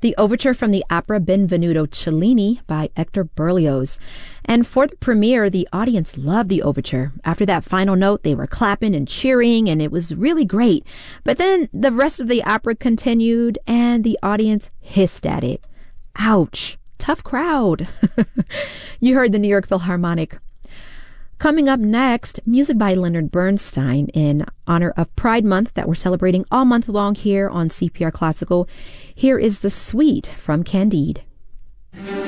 the overture from the opera Benvenuto Cellini by Hector Berlioz. And for the premiere, the audience loved the overture. After that final note, they were clapping and cheering, and it was really great. But then the rest of the opera continued, and the audience hissed at it. Ouch. Tough crowd. You heard the New York Philharmonic. Coming up next, music by Leonard Bernstein in honor of Pride Month that we're celebrating all month long here on CPR Classical. Here is The Suite from Candide.